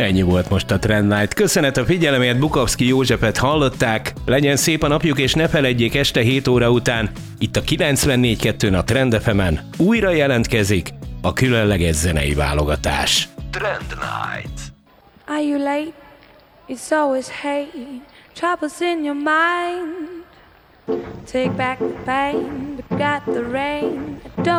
Ennyi volt most a Trend Night. Köszönet a figyelemért, Bukowski Józsefet hallották. Legyen szép a napjuk, és ne feledjék, este 7 óra után itt a 94.2-n a Trend FM-en újra jelentkezik a különleges zenei válogatás. Trend Night. Are you late? It's always hate. Troubles in your mind. Take back the pain, but got the rain. Don't